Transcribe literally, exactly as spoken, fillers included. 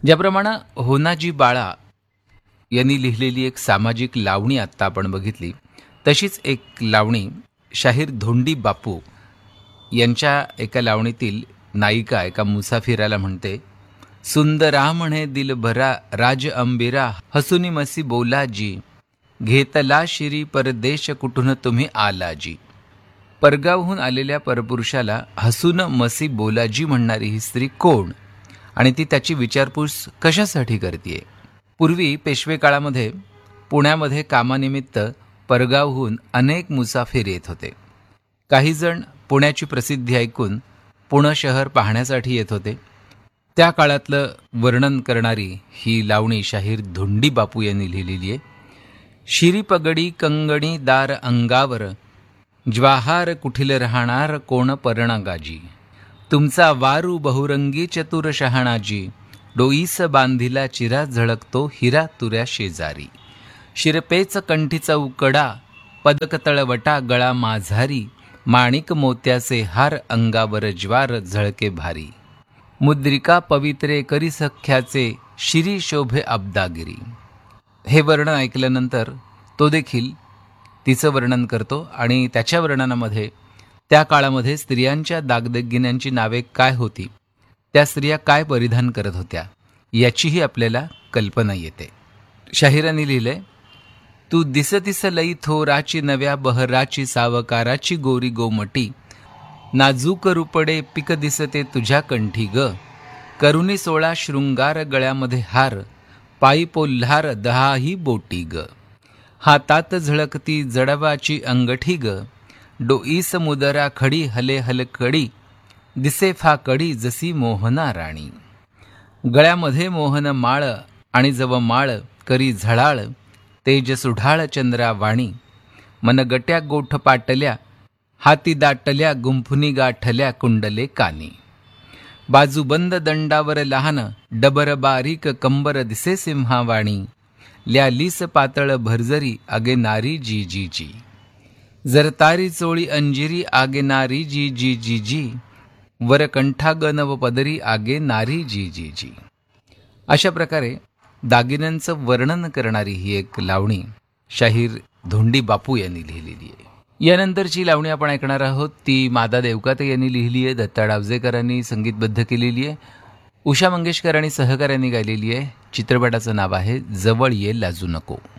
ज्याप्रमाणे होनाजी बाळा यांनी लिहिलेली एक सामाजिक लावणी आत्ता आपण बघितली, तशीच एक लावणी शाहीर धोंडी बापू यांच्या एका लावणीतील नायिका एका मुसाफिराला म्हणते, सुंदरा म्हणे दिलभरा राज अंबिरा हसुनी मसी बोलाजी घेतला शिरी परदेश कुठून तुम्ही आलाजी. परगावहून आलेल्या परपुरुषाला हसून मसी बोलाजी म्हणणारी ही स्त्री कोण आणि ती त्याची विचारपूस कशासाठी करते? पूर्वी पेशवे काळामध्ये पुण्यामध्ये कामानिमित्त परगावहून अनेक मुसाफिर येत होते. काही जण पुण्याची प्रसिद्धी ऐकून पुणे शहर पाहण्यासाठी येत होते. त्या काळातलं वर्णन करणारी ही लावणी शाहीर धोंडी बापू यांनी लिहिलेली आहे. शिरी पगडी कंगणी दार अंगावर ज्वाहार कुठील राहणार कोण परणगाजी. तुमचा वारू बहुरंगी चतुर शहाणाजी डोईस बांधिला चिरा झळकतो हिरा तुऱ्या शेजारी. शिरपेच कंठीचा उकडा पदक तळवटा गळा माझारी माणिक मोत्याचे हार अंगावर ज्वार झळके भारी. मुद्रिका पवित्रे करी सख्याचे शिरी शोभे अब्दागिरी. हे वर्णन ऐकल्यानंतर तो देखील तिचं वर्णन करतो आणि त्याच्या वर्णनामध्ये त्या काळामध्ये स्त्रियांच्या दागदागिन्यांची नावे काय होती, त्या स्त्रिया काय परिधान करत होत्या याचीही आपल्याला कल्पना येते. शाहिरांनी लिहिलंय, तू दिसतीस लई थोराची नव्या बहराची सावकाराची गोरी गोमटी नाजूक रूपडे पिक दिसते तुझ्या कंठी ग. करुणी सोळा शृंगार गळ्यामध्ये हार पायी पोल्हार दहाही बोटी ग. हातात झळकती जडवाची अंगठी ग. डोईस मुदरा खडी हले हलकडी दिसे फाकडी जसी मोहना राणी. गळ्यामध्ये मोहन माळ आणि जव माळ करी झळाळ तेज सुढाळ चंद्रावाणी. मनगट्या गोठ पाटल्या हाती दाटल्या गुंफुनी गाठल्या कुंडले कानी. बाजूबंद दंडावर लहान डबर बारीक कंबर दिसे सिंहावाणी. ल्यालीस पातळ भरजरी आगे नारी जी जी जी. जर तारी चोळी अंजिरी आगे नारी जी जी जी जी. वर कंठाग नव पदरी आगे नारी जी जी जी. अशा प्रकारे दागिन्यांचं वर्णन करणारी ही एक लावणी शाहीर धोंडी बापू यांनी लिहिलेली आहे. यानंतरची लावणी आपण ऐकणार आहोत ती मादा देवकाते यांनी लिहिली आहे, दत्ता डावजेकरांनी संगीतबद्ध केलेली आहे, उषा मंगेशकर आणि सहकाऱ्यांनी गायलेली आहे. चित्रपटाचं नाव आहे जवळ ये लाजू नको.